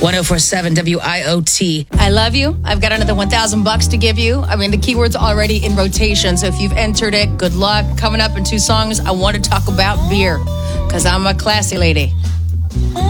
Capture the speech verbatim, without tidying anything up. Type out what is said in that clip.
one oh four point seven W I O T. I love you. I've got another one thousand bucks to give you. I mean, the keyword's already in rotation, so if you've entered it, good luck. Coming up in two songs, I want to talk about beer, because I'm a classy lady.